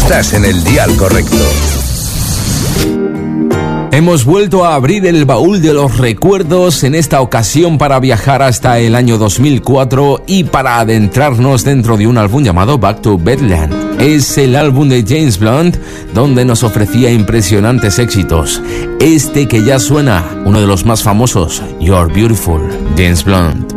Estás en el dial correcto. Hemos vuelto a abrir el baúl de los recuerdos, en esta ocasión para viajar hasta el año 2004 y para adentrarnos dentro de un álbum llamado Back to Bedlam. Es el álbum de James Blunt, donde nos ofrecía impresionantes éxitos. Este que ya suena, uno de los más famosos, You're Beautiful, James Blunt.